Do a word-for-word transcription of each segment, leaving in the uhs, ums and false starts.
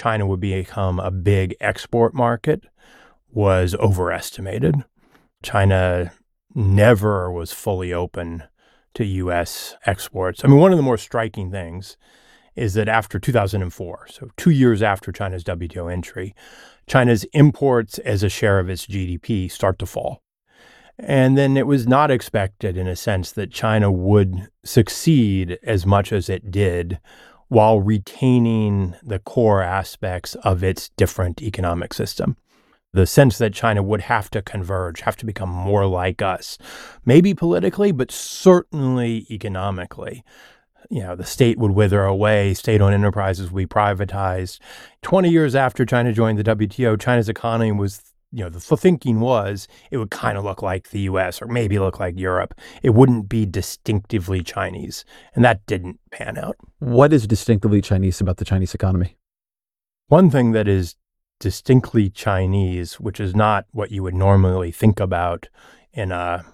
China would become a big export market was overestimated. China never was fully open to U S exports. I mean, one of the more striking things is that after two thousand four, so two years after China's W T O entry, China's imports as a share of its G D P start to fall. And then it was not expected, in a sense, that China would succeed as much as it did while retaining the core aspects of its different economic system. The sense that China would have to converge, have to become more like us, maybe politically, but certainly economically. You know, the state would wither away, state-owned enterprises would be privatized. twenty years after China joined the W T O, China's economy was, you know, the thinking was it would kind of look like the U S or maybe look like Europe. It wouldn't be distinctively Chinese, and that didn't pan out. What is distinctively Chinese about the Chinese economy? One thing that is distinctly Chinese, which is not what you would normally think about in a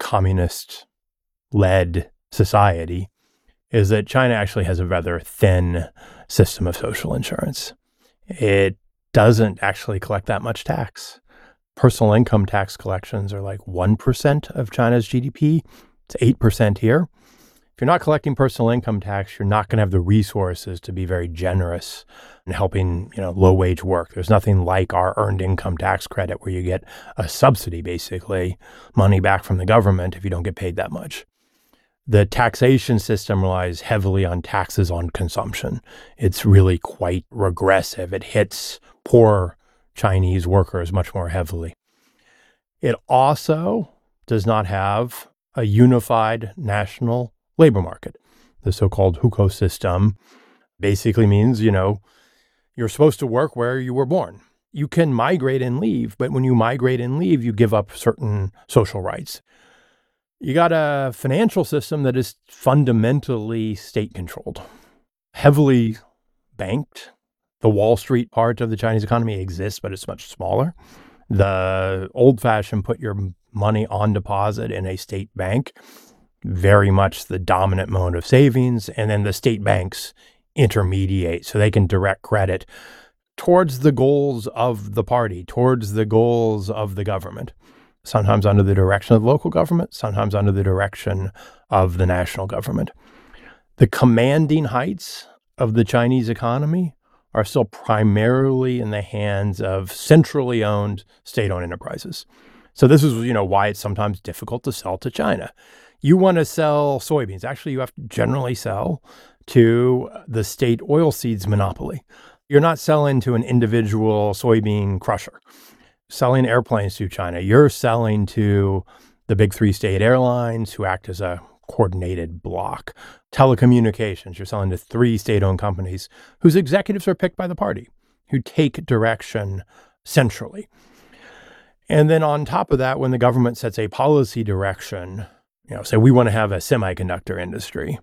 communist-led society, is that China actually has a rather thin system of social insurance. It doesn't actually collect that much tax. Personal income tax collections are like one percent of China's G D P. It's eight percent here. If you're not collecting personal income tax, you're not going to have the resources to be very generous in helping, you know, low-wage work. There's nothing like our earned income tax credit where you get a subsidy, basically, money back from the government if you don't get paid that much. The taxation system relies heavily on taxes on consumption. It's really quite regressive. It hits poor Chinese workers much more heavily. It also does not have a unified national labor market. The so-called hukou system basically means, you know, you're supposed to work where you were born. You can migrate and leave, but when you migrate and leave, you give up certain social rights. You got a financial system that is fundamentally state-controlled, heavily banked. The Wall Street part of the Chinese economy exists, but it's much smaller. The old-fashioned put your money on deposit in a state bank, very much the dominant mode of savings, and then the state banks intermediate so they can direct credit towards the goals of the party, towards the goals of the government, sometimes under the direction of the local government, sometimes under the direction of the national government. The commanding heights of the Chinese economy are still primarily in the hands of centrally owned state-owned enterprises. So this is, you know, why it's sometimes difficult to sell to China. You want to sell soybeans. Actually, you have to generally sell to the state oilseeds monopoly. You're not selling to an individual soybean crusher. Selling airplanes to China, you're selling to the big three state airlines who act as a coordinated block. Telecommunications, you're selling to three state-owned companies whose executives are picked by the party, who take direction centrally. And then on top of that, when the government sets a policy direction, you know, say we want to have a semiconductor industry,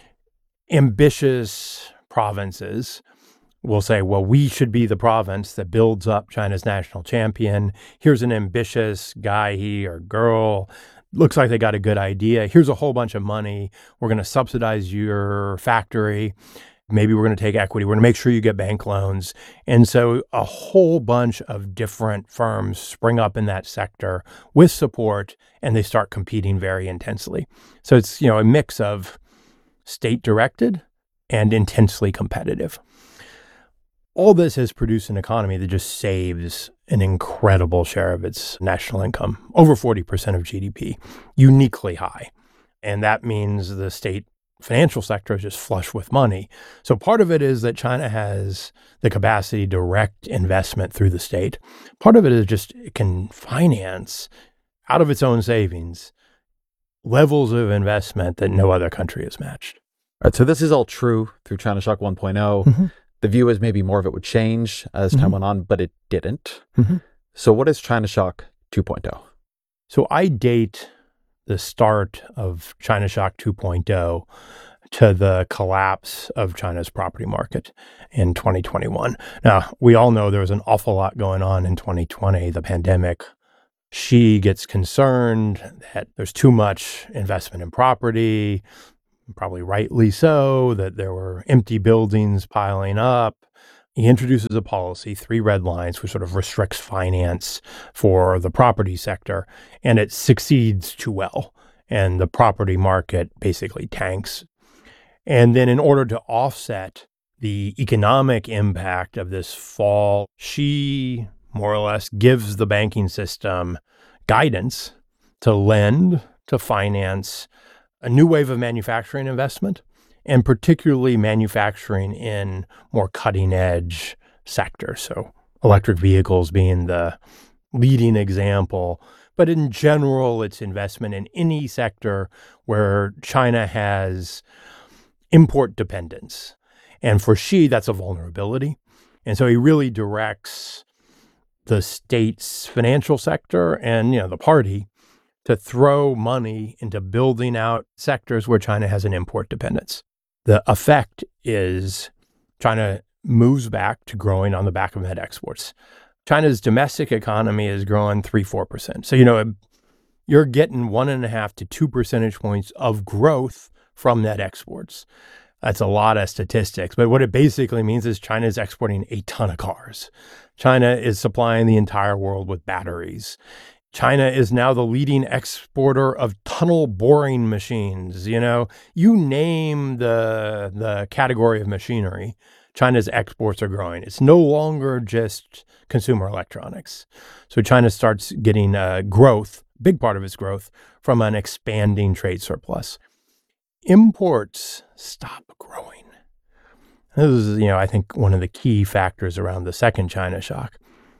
ambitious provinces will say, well, we should be the province that builds up China's national champion. Here's an ambitious guy, he or girl, looks like they got a good idea. Here's a whole bunch of money. We're going to subsidize your factory. Maybe we're going to take equity. We're going to make sure you get bank loans. And so a whole bunch of different firms spring up in that sector with support, and they start competing very intensely. So it's, you know, a mix of state-directed and intensely competitive. All this has produced an economy that just saves an incredible share of its national income, over forty percent of G D P, uniquely high. And that means the state financial sector is just flush with money. So part of it is that China has the capacity to direct investment through the state. Part of it is just it can finance out of its own savings levels of investment that no other country has matched. All right, so this is all true through China Shock one point oh. Mm-hmm. The view is maybe more of it would change as time mm-hmm. went on, but it didn't. Mm-hmm. So what is China Shock two point oh? So I date the start of China Shock two point oh to the collapse of China's property market in twenty twenty-one. Now, we all know there was an awful lot going on in twenty twenty, the pandemic. Xi gets concerned that there's too much investment in property, probably rightly so, that there were empty buildings piling up. He introduces a policy, three red lines, which sort of restricts finance for the property sector, and it succeeds too well. And the property market basically tanks. And then in order to offset the economic impact of this fall, Xi more or less gives the banking system guidance to lend, to finance a new wave of manufacturing investment, and particularly manufacturing in more cutting edge sectors. So electric vehicles being the leading example. But in general, it's investment in any sector where China has import dependence. And for Xi, that's a vulnerability. And so he really directs the state's financial sector and, you know, the party to throw money into building out sectors where China has an import dependence. The effect is China moves back to growing on the back of net exports. China's domestic economy is growing three, four percent. So, you know, you're getting one and a half to two percentage points of growth from net exports. That's a lot of statistics. But what it basically means is China is exporting a ton of cars. China is supplying the entire world with batteries. China is now the leading exporter of tunnel boring machines. You know, you name the the category of machinery, China's exports are growing. It's no longer just consumer electronics. So China starts getting uh, growth, big part of its growth, from an expanding trade surplus. Imports stop growing. This is, you know, I think one of the key factors around the second China shock.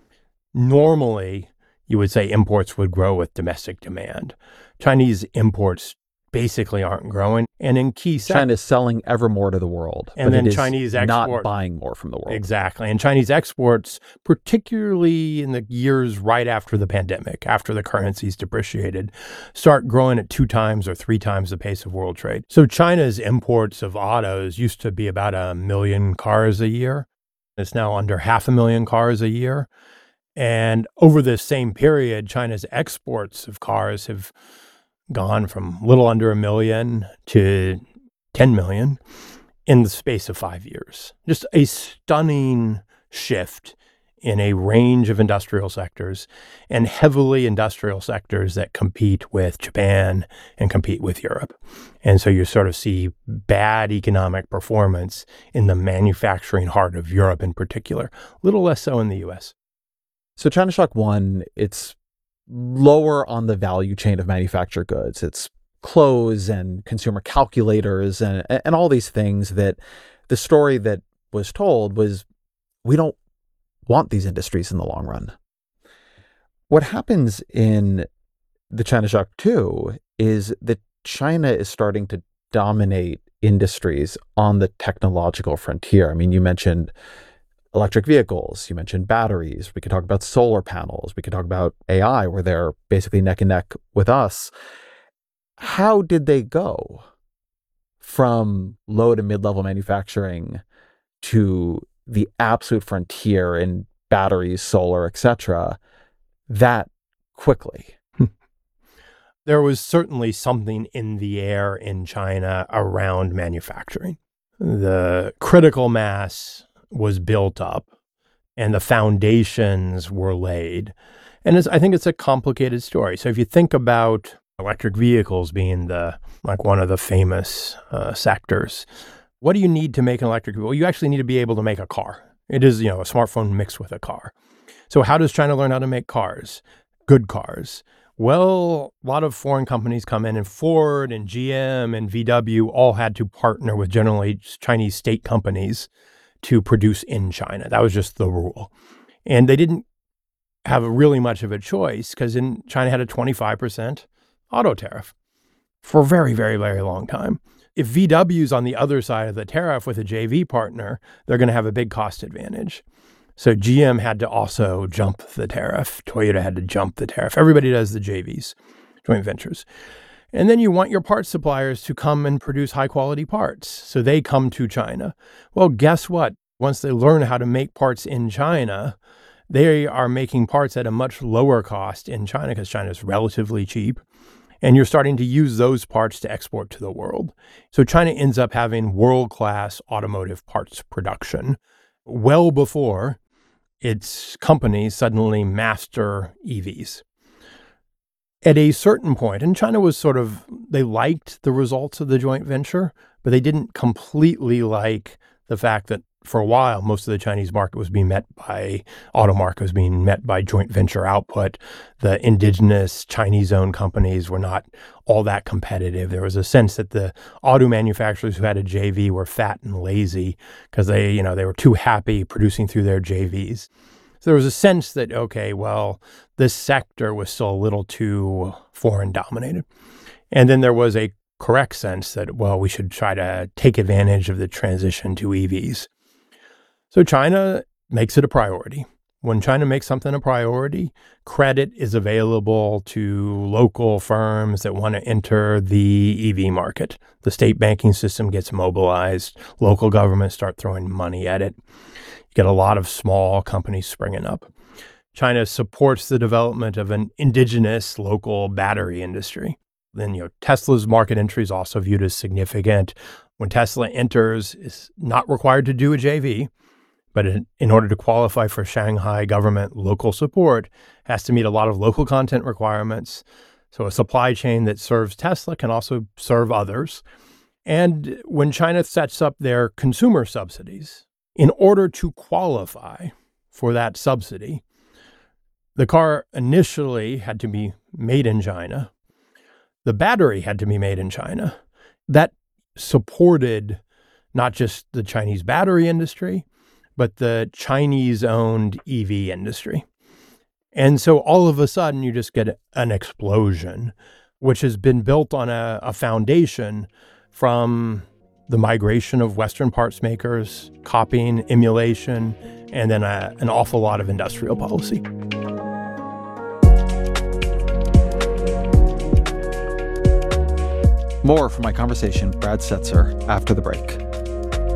Normally, you would say imports would grow with domestic demand. Chinese imports basically aren't growing. And in key sectors, China is selling ever more to the world. And but then it is Chinese not export, buying more from the world. Exactly. And Chinese exports, particularly in the years right after the pandemic, after the currencies depreciated, start growing at two times or three times the pace of world trade. So China's imports of autos used to be about a million cars a year. It's now under half a million cars a year. And over this same period, China's exports of cars have gone from a little under a million to ten million in the space of five years. Just a stunning shift in a range of industrial sectors, and heavily industrial sectors that compete with Japan and compete with Europe. And so you sort of see bad economic performance in the manufacturing heart of Europe in particular, a little less so in the U S. So China Shock One, it's lower on the value chain of manufactured goods. It's clothes and consumer calculators and and all these things that the story that was told was, we don't want these industries in the long run. What happens in the China Shock Two is that China is starting to dominate industries on the technological frontier. I mean, you mentioned electric vehicles, you mentioned batteries, we could talk about solar panels, we could talk about A I, where they're basically neck and neck with us. How did they go from low to mid-level manufacturing to the absolute frontier in batteries, solar, et cetera, that quickly? There was certainly something in the air in China around manufacturing. The critical mass was built up and the foundations were laid. And it's, I think it's a complicated story. So if you think about electric vehicles being the like one of the famous uh, sectors, what do you need to make an electric vehicle? Well, you actually need to be able to make a car. It is, you know, a smartphone mixed with a car. So how does China learn how to make cars? Good cars. Well, a lot of foreign companies come in, and Ford and G M and V W all had to partner with generally Chinese state companies to produce in China. That was just the rule. And they didn't have really much of a choice because in China had a twenty-five percent auto tariff for a very, very, very long time. If V W's on the other side of the tariff with a J V partner, they're going to have a big cost advantage. So G M had to also jump the tariff. Toyota had to jump the tariff. Everybody does the J Vs, joint ventures. And then you want your parts suppliers to come and produce high quality parts. So they come to China. Well, guess what? Once they learn how to make parts in China, they are making parts at a much lower cost in China because China is relatively cheap. And you're starting to use those parts to export to the world. So China ends up having world-class automotive parts production. well before its companies suddenly master E Vs. At a certain point, and China was sort of, they liked the results of the joint venture, but they didn't completely like the fact that for a while, most of the Chinese market was being met by, auto market was being met by joint venture output. The indigenous Chinese-owned companies were not all that competitive. There was a sense that the auto manufacturers who had a J V were fat and lazy because they, you know, they were too happy producing through their J Vs. So there was a sense that, okay, well, this sector was still a little too foreign dominated. And then there was a correct sense that, well, we should try to take advantage of the transition to E Vs. So China makes it a priority. When China makes something a priority, credit is available to local firms that want to enter the E V market. The state banking system gets mobilized. Local governments start throwing money at it. You get a lot of small companies springing up. China supports the development of an indigenous local battery industry. Then, you know, Tesla's market entry is also viewed as significant. When Tesla enters, it's not required to do a J V, but in, in order to qualify for Shanghai government local support, has to meet a lot of local content requirements. So a supply chain that serves Tesla can also serve others. And when China sets up their consumer subsidies, in order to qualify for that subsidy, the car initially had to be made in China. The battery had to be made in China. That supported not just the Chinese battery industry, but the Chinese-owned E V industry. And so all of a sudden, you just get an explosion, which has been built on a, a foundation from the migration of Western parts makers, copying, emulation, and then a, an awful lot of industrial policy. More from my conversation with Brad Setser after the break.